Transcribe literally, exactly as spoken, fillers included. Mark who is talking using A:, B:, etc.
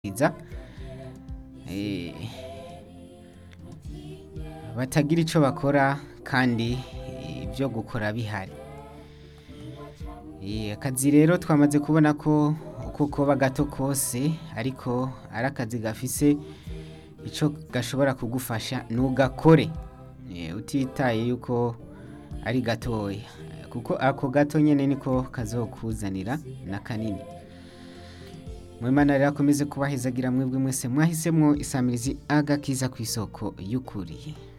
A: iza eh, batagira ico bakora kandi ibyo gukora bihari. Eh, akazi rero twamaze kubona ko uko koba gato kose ariko ari akazi gafise ico gashobora kugufasha nugakore, eh, utitaye yuko ari gatoya kuko ako gato nyene niko kazokuzanira na kanini. Mwimana rero akomeze kubahezagira mwebwe mwese mwahisemwo isamirizi agakiza kw'isoko y'ukuri.